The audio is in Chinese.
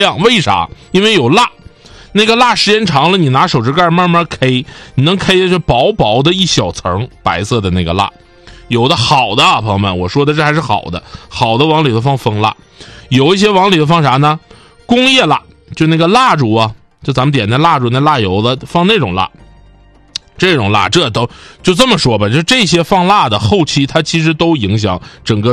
亮。为啥？因为有蜡，那个蜡时间长了，你拿手指盖慢慢 K， 你能 K 下去薄薄的一小层白色的那个蜡。有的好的啊，朋友们，我说的这还是好的，好的往里头放蜂蜡，有一些往里头放啥呢？工业蜡，就那个蜡烛啊，就咱们点的蜡烛那蜡油子，放那种蜡。这种蜡，这都就这么说吧，就这些放蜡的后期，它其实都影响整个